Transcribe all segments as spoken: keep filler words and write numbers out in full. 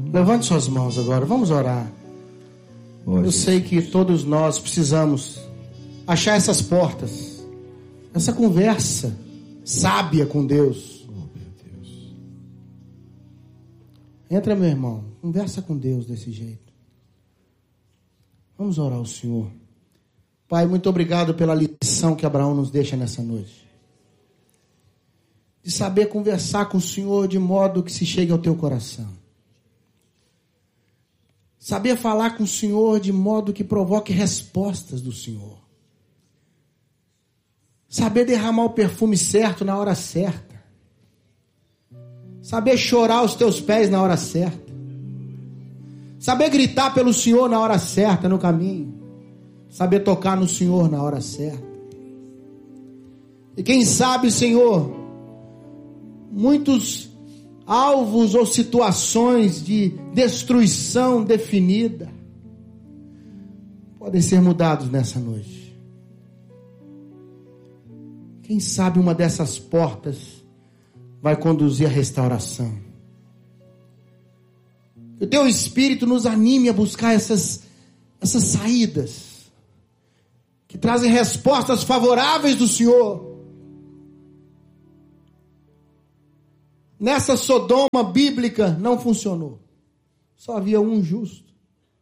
Levante suas mãos agora, vamos orar. Eu sei que todos nós precisamos achar essas portas, essa conversa sábia com Deus. Entra, meu irmão, conversa com Deus desse jeito. Vamos orar ao Senhor. Pai, muito obrigado pela lição que Abraão nos deixa nessa noite. De saber conversar com o Senhor de modo que se chegue ao teu coração. Saber falar com o Senhor de modo que provoque respostas do Senhor. Saber derramar o perfume certo na hora certa. Saber chorar aos teus pés na hora certa. Saber gritar pelo Senhor na hora certa, no caminho. Saber tocar no Senhor na hora certa. E quem sabe, Senhor, muitos alvos ou situações de destruição definida podem ser mudados nessa noite. Quem sabe uma dessas portas vai conduzir à restauração. Que o teu Espírito nos anime a buscar essas, essas saídas que trazem respostas favoráveis do Senhor. Nessa Sodoma bíblica não funcionou. Só havia um justo.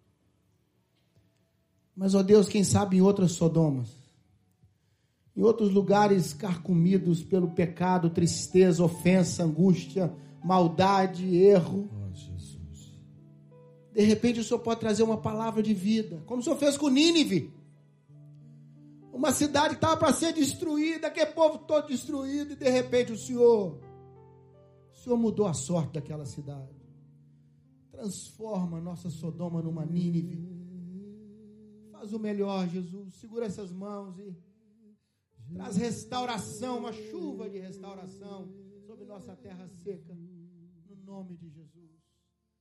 Mas, ó Deus, quem sabe em outras Sodomas, em outros lugares carcomidos pelo pecado, tristeza, ofensa, angústia, maldade, erro. Oh, Jesus. De repente o Senhor pode trazer uma palavra de vida, como o Senhor fez com Nínive. Uma cidade que estava para ser destruída, aquele povo todo destruído, e de repente o Senhor... O Senhor mudou a sorte daquela cidade. Transforma a nossa Sodoma numa Nínive. Faz o melhor, Jesus. Segura essas mãos e traz restauração, uma chuva de restauração sobre nossa terra seca. No nome de Jesus.